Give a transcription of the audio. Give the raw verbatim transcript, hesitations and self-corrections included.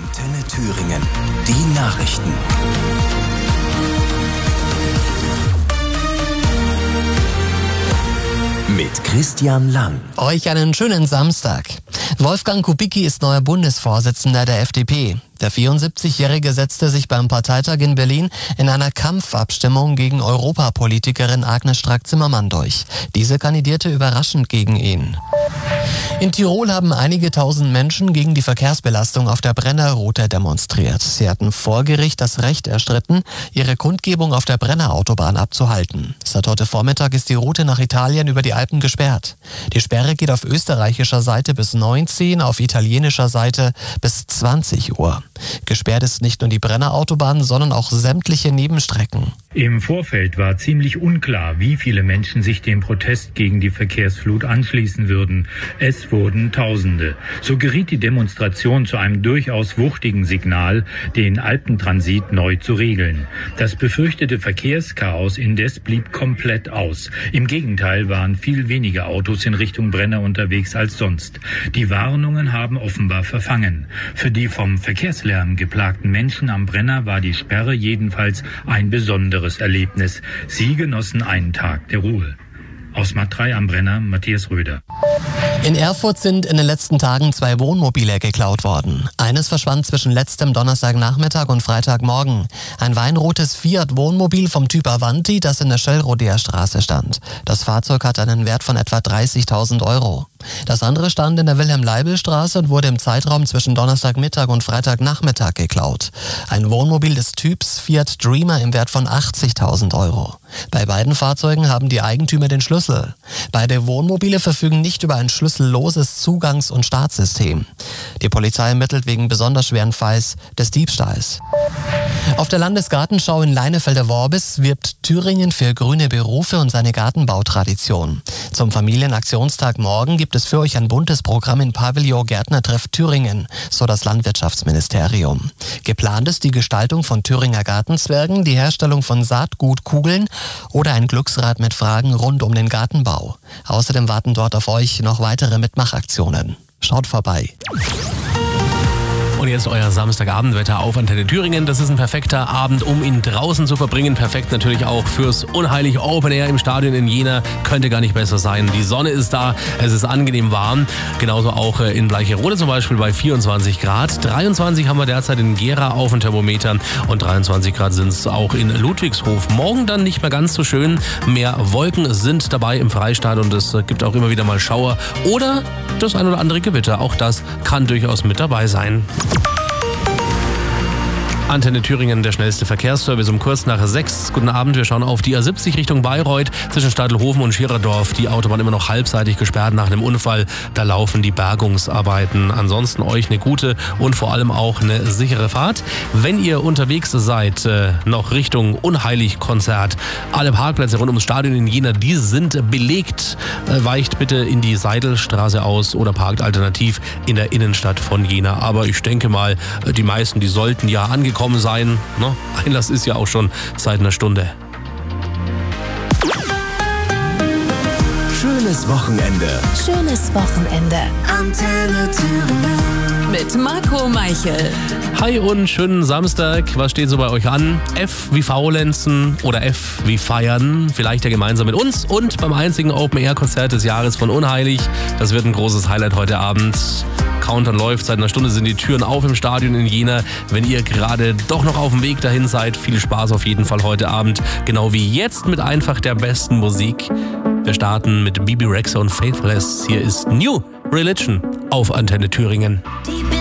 Antenne Thüringen. Die Nachrichten. Mit Christian Lang. Euch einen schönen Samstag. Wolfgang Kubicki ist neuer Bundesvorsitzender der F D P. Der vierundsiebzigjährige setzte sich beim Parteitag in Berlin in einer Kampfabstimmung gegen Europapolitikerin Agnes Strack-Zimmermann durch. Diese kandidierte überraschend gegen ihn. In Tirol haben einige tausend Menschen gegen die Verkehrsbelastung auf der Brenner-Route demonstriert. Sie hatten vor Gericht das Recht erstritten, ihre Kundgebung auf der Brenner-Autobahn abzuhalten. Seit heute Vormittag ist die Route nach Italien über die Alpen gesperrt. Die Sperre geht auf österreichischer Seite bis neunzehn, auf italienischer Seite bis zwanzig Uhr. Gesperrt ist nicht nur die Brenner-Autobahn, sondern auch sämtliche Nebenstrecken. Im Vorfeld war ziemlich unklar, wie viele Menschen sich dem Protest gegen die Verkehrsflut anschließen würden. Es wurden Tausende. So geriet die Demonstration zu einem durchaus wuchtigen Signal, den Alpentransit neu zu regeln. Das befürchtete Verkehrschaos indes blieb komplett aus. Im Gegenteil waren viel weniger Autos in Richtung Brenner unterwegs als sonst. Die Warnungen haben offenbar verfangen. Für die vom Verkehrslärm geplagten Menschen am Brenner war die Sperre jedenfalls ein besonderes Erlebnis. Sie genossen einen Tag der Ruhe. Aus Mat drei am Brenner, Matthias Röder. In Erfurt sind in den letzten Tagen zwei Wohnmobile geklaut worden. Eines verschwand zwischen letztem Donnerstagnachmittag und Freitagmorgen. Ein weinrotes Fiat-Wohnmobil vom Typ Avanti, das in der Schellroder Straße stand. Das Fahrzeug hatte einen Wert von etwa dreißigtausend Euro. Das andere stand in der Wilhelm-Leibl-Straße und wurde im Zeitraum zwischen Donnerstagmittag und Freitagnachmittag geklaut. Ein Wohnmobil des Typs Fiat Dreamer im Wert von achtzigtausend Euro. Bei beiden Fahrzeugen haben die Eigentümer den Schlüssel. Beide Wohnmobile verfügen nicht über ein schlüsselloses Zugangs- und Startsystem. Die Polizei ermittelt wegen besonders schweren Falls des Diebstahls. Auf der Landesgartenschau in Leinefelder-Worbis wirbt Thüringen für grüne Berufe und seine Gartenbautradition. Zum Familienaktionstag morgen gibt es für euch ein buntes Programm in Pavillon Gärtnertreff Thüringen, so das Landwirtschaftsministerium. Geplant ist die Gestaltung von Thüringer Gartenzwergen, die Herstellung von Saatgutkugeln oder ein Glücksrad mit Fragen rund um den Gartenbau. Außerdem warten dort auf euch noch weitere Mitmachaktionen. Schaut vorbei. Und jetzt euer Samstagabendwetter auf Antenne Thüringen. Das ist ein perfekter Abend, um ihn draußen zu verbringen. Perfekt natürlich auch fürs Unheilig Open Air im Stadion in Jena. Könnte gar nicht besser sein. Die Sonne ist da, es ist angenehm warm. Genauso auch in Bleicherode zum Beispiel bei vierundzwanzig Grad. dreiundzwanzig haben wir derzeit in Gera auf den Thermometern und dreiundzwanzig Grad sind es auch in Ludwigshof. Morgen dann nicht mehr ganz so schön. Mehr Wolken sind dabei im Freistaat und es gibt auch immer wieder mal Schauer oder das ein oder andere Gewitter. Auch das kann durchaus mit dabei sein. Antenne Thüringen, der schnellste Verkehrsservice um kurz nach sechs. Guten Abend, wir schauen auf die A siebzig Richtung Bayreuth zwischen Stadelhofen und Schirerdorf. Die Autobahn immer noch halbseitig gesperrt nach einem Unfall. Da laufen die Bergungsarbeiten. Ansonsten euch eine gute und vor allem auch eine sichere Fahrt. Wenn ihr unterwegs seid, äh, noch Richtung Unheilig-Konzert, alle Parkplätze rund ums Stadion in Jena, die sind belegt. Äh, weicht bitte in die Seidelstraße aus oder parkt alternativ in der Innenstadt von Jena. Aber ich denke mal, die meisten, die sollten ja angekommen sein. Ne? Einlass ist ja auch schon seit einer Stunde. Schönes Wochenende. Schönes Wochenende. Antenne Thüringen. Mit Marco Meichel. Hi und schönen Samstag. Was steht so bei euch an? F wie Faulenzen oder F wie Feiern. Vielleicht ja gemeinsam mit uns und beim einzigen Open-Air-Konzert des Jahres von Unheilig. Das wird ein großes Highlight heute Abend. Countdown läuft, seit einer Stunde sind die Türen auf im Stadion in Jena. Wenn ihr gerade doch noch auf dem Weg dahin seid, viel Spaß auf jeden Fall heute Abend. Genau wie jetzt mit einfach der besten Musik. Wir starten mit Bebe Rexha und Faithless. Hier ist New Religion auf Antenne Thüringen.